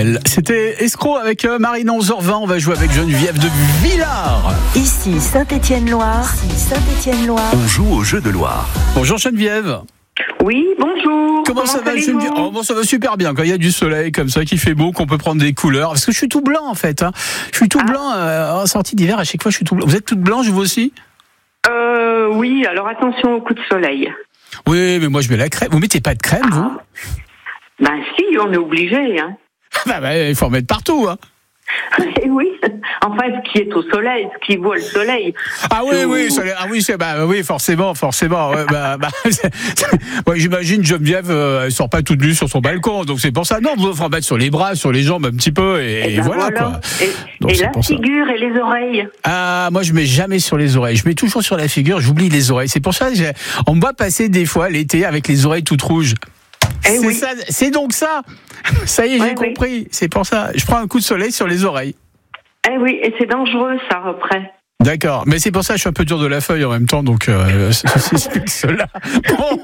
belle. C'était Escroc avec Marine 11h20. On va jouer avec Geneviève de Villars. Ici Saint-Étienne-Loire. On joue au jeu de Loire. Bonjour Geneviève. Oui, bonjour. Comment ça va Geneviève? Ça va super bien. Quand il y a du soleil comme ça, qui fait beau, qu'on peut prendre des couleurs. Parce que je suis tout blanc en fait. Je suis tout blanc en sortie d'hiver. À chaque fois, je suis tout blanc. Vous êtes toute blanche, vous aussi? Oui, alors attention au coup de soleil. Oui, mais moi je mets la crème. Vous mettez pas de crème, vous? Ben si, on est obligé. Hein. Il faut en mettre partout. Hein. Et oui, enfin ce qui est au soleil, ce qui voit le soleil. Oui, forcément. Ouais, j'imagine Geneviève, elle sort pas toute nue sur son balcon, donc c'est pour ça. Non, vous faut en mettre sur les bras, sur les jambes un petit peu, et voilà quoi. Et la figure et les oreilles. Ah, moi je mets jamais sur les oreilles. Je mets toujours sur la figure. J'oublie les oreilles. C'est pour ça que on me voit passer des fois l'été avec les oreilles toutes rouges. Ça, c'est donc ça. Ça y est, j'ai compris. C'est pour ça. Je prends un coup de soleil sur les oreilles. Eh oui, et c'est dangereux ça après. D'accord, mais c'est pour ça que je suis un peu dur de la feuille en même temps, donc ceci explique cela. Bon,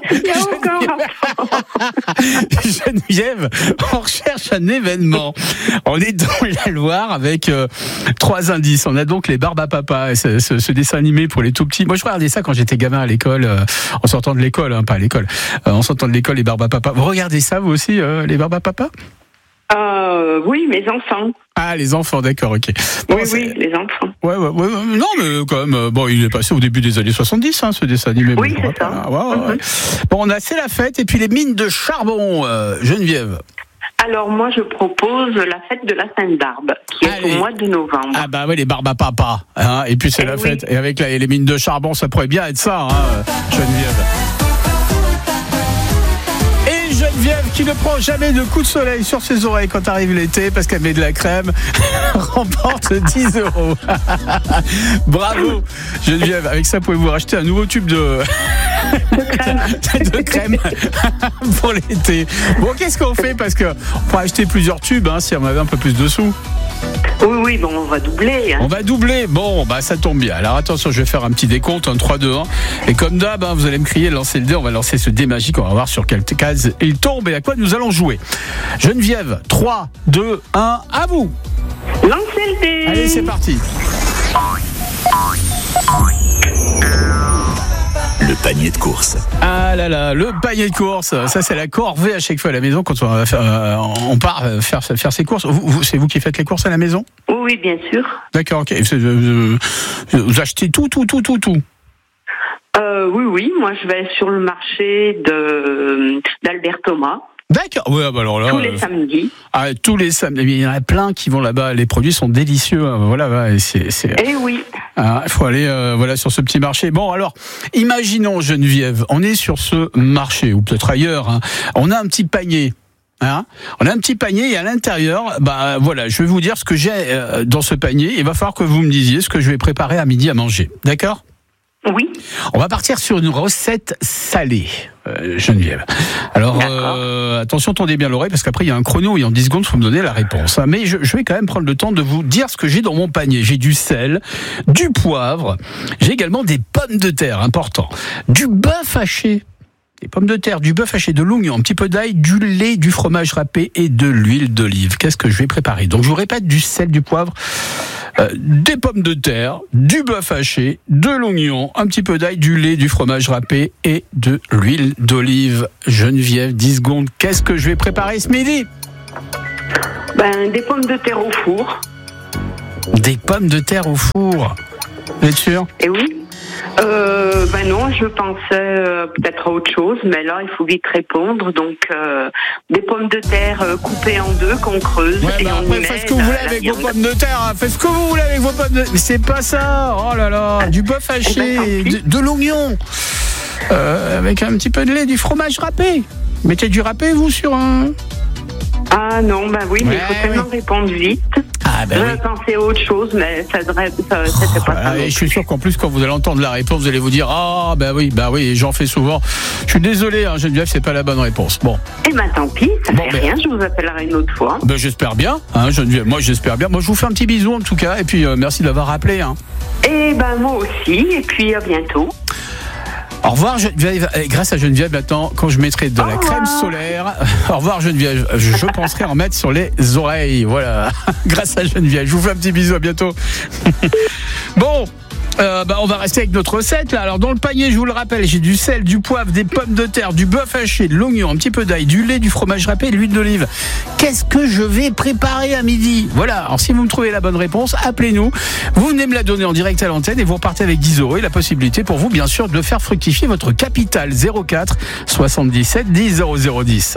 Geneviève, on recherche un événement. On est dans la Loire avec 3 indices. On a donc les Barbes à Papa, ce dessin animé pour les tout petits. Moi, je regardais ça quand j'étais gamin à l'école, en sortant de l'école, pas à l'école, en sortant de l'école, les Barbes à Papa. Vous regardez ça, vous aussi, les Barbes à Papa? Oui, mes enfants. Ah, les enfants, d'accord, ok. Bon, oui, les enfants. Ouais. Non, mais quand même, il est passé au début des années 70, ce dessin animé. Oui, c'est ça. Ouais. Bon, c'est la fête, et puis les mines de charbon, Geneviève. Alors, moi, je propose la fête de la Sainte-Barbe, qui est au mois de novembre. Ah bah oui, les Barbes à Papa, et puis c'est la fête. Et avec les mines de charbon, ça pourrait bien être ça, Geneviève. Geneviève, qui ne prend jamais de coup de soleil sur ses oreilles quand arrive l'été parce qu'elle met de la crème, remporte 10 €. Bravo Geneviève, avec ça pouvez-vous racheter un nouveau tube de crème pour l'été. Bon, qu'est-ce qu'on fait? Parce qu'on pourrait acheter plusieurs tubes si on avait un peu plus de sous. Oui, bon, on va doubler. On va doubler. Bon, ça tombe bien. Alors attention, je vais faire un petit décompte, 3, 2, 1. Et comme d'hab, vous allez me crier, lancez le dé. On va lancer ce dé magique. On va voir sur quelle case il tombe et à quoi nous allons jouer. Geneviève, 3, 2, 1, à vous. Lancez le dé. Allez, c'est parti. Le panier de course. Ah là là, le panier de course. Ça, c'est la corvée à chaque fois à la maison quand on part faire ses courses. C'est vous qui faites les courses à la maison? Oui, bien sûr. D'accord, ok. Vous achetez tout. Oui. Moi, je vais sur le marché d'Albert Thomas. D'accord. Ouais, alors là, tous les samedis. Tous les samedis. Il y en a plein qui vont là-bas. Les produits sont délicieux. Voilà. Eh oui. Il faut aller sur ce petit marché. Bon, alors, imaginons, Geneviève, on est sur ce marché, ou peut-être ailleurs. On a un petit panier. On a un petit panier et à l'intérieur, je vais vous dire ce que j'ai dans ce panier. Il va falloir que vous me disiez ce que je vais préparer à midi à manger. D'accord ? Oui. On va partir sur une recette salée, Geneviève. Alors, attention, tendez bien l'oreille, parce qu'après, il y a un chrono et en 10 secondes, il faut me donner la réponse. Mais je vais quand même prendre le temps de vous dire ce que j'ai dans mon panier. J'ai du sel, du poivre, j'ai également des pommes de terre, important, du bœuf haché, des pommes de terre, du bœuf haché, de l'oignon, un petit peu d'ail, du lait, du fromage râpé et de l'huile d'olive. Qu'est-ce que je vais préparer? Donc, je vous répète, du sel, du poivre, des pommes de terre, du bœuf haché, de l'oignon, un petit peu d'ail, du lait, du fromage râpé et de l'huile d'olive. Geneviève, 10 secondes. Qu'est-ce que je vais préparer ce midi? Des pommes de terre au four. Des pommes de terre au four. Vous êtes sûr? Eh oui. Non, je pensais peut-être à autre chose, mais là, il faut vite répondre. Donc, des pommes de terre coupées en deux qu'on creuse et on y met. Faites ce que vous voulez avec vos pommes de terre. Faites ce que vous voulez avec vos pommes de terre. Mais c'est pas ça. Oh là là, du bœuf haché, de l'oignon, avec un petit peu de lait, du fromage râpé. Mettez du râpé, vous, sur un... Ah non, oui, mais il faut tellement répondre vite. Je pensais à autre chose, mais c'était pas ça. Je suis sûr qu'en plus, quand vous allez entendre la réponse, vous allez vous dire oui, j'en fais souvent. Je suis désolé, Geneviève, c'est pas la bonne réponse. Bon. Tant pis, ça fait rien, je vous appellerai une autre fois. J'espère bien, Geneviève. Moi, j'espère bien. Moi, je vous fais un petit bisou en tout cas, et puis merci d'avoir rappelé. Moi aussi, et puis à bientôt. Au revoir Geneviève. Grâce à Geneviève, maintenant, quand je mettrai de la crème solaire, au revoir Geneviève, je penserai en mettre sur les oreilles. Voilà, grâce à Geneviève. Je vous fais un petit bisou, à bientôt. Bon. On va rester avec notre recette là. Alors dans le panier, je vous le rappelle, j'ai du sel, du poivre, des pommes de terre, du bœuf haché, de l'oignon, un petit peu d'ail, du lait, du fromage râpé et de l'huile d'olive. Qu'est-ce que je vais préparer à midi? Voilà, alors si vous me trouvez la bonne réponse, appelez-nous. Vous venez me la donner en direct à l'antenne et vous repartez avec 10 € et la possibilité pour vous bien sûr de faire fructifier votre capital. 04 77 10 0010.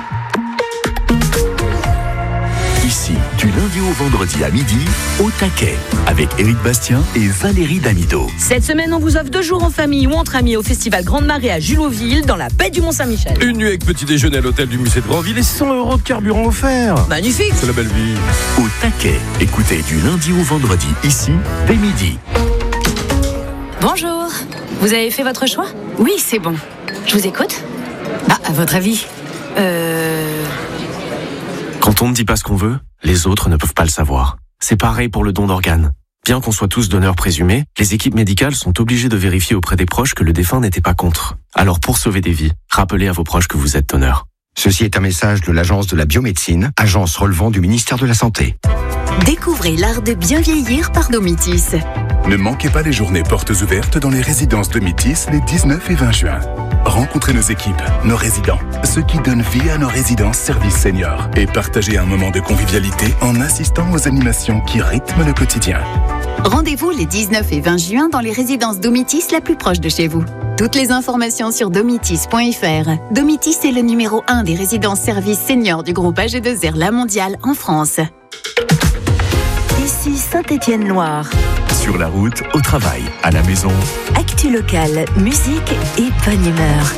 Ici, du lundi au vendredi à midi, au taquet, avec Éric Bastien et Valérie Damido. Cette semaine, on vous offre 2 jours en famille ou entre amis au Festival Grande Marée à Julotville, dans la baie du Mont-Saint-Michel. Une nuit avec petit déjeuner à l'hôtel du musée de Grandville et 100 € de carburant offert. Magnifique. C'est la belle vie. Au taquet, écoutez du lundi au vendredi, ici, dès midi. Bonjour. Vous avez fait votre choix? Oui, c'est bon. Je vous écoute. À votre avis Quand on ne dit pas ce qu'on veut, les autres ne peuvent pas le savoir. C'est pareil pour le don d'organes. Bien qu'on soit tous donneurs présumés, les équipes médicales sont obligées de vérifier auprès des proches que le défunt n'était pas contre. Alors pour sauver des vies, rappelez à vos proches que vous êtes donneur. Ceci est un message de l'Agence de la biomédecine, agence relevant du ministère de la Santé. Découvrez l'art de bien vieillir par Domitis. Ne manquez pas les journées portes ouvertes dans les résidences Domitis les 19 et 20 juin. Rencontrez nos équipes, nos résidents, ceux qui donnent vie à nos résidences services seniors et partagez un moment de convivialité en assistant aux animations qui rythment le quotidien. Rendez-vous les 19 et 20 juin dans les résidences Domitis la plus proche de chez vous. Toutes les informations sur domitis.fr. Domitis est le numéro 1 des résidences services seniors du groupe AG2R La Mondiale en France. Ici Saint-Étienne-Loire. Sur la route, au travail, à la maison. Actu locale, musique et bonne humeur.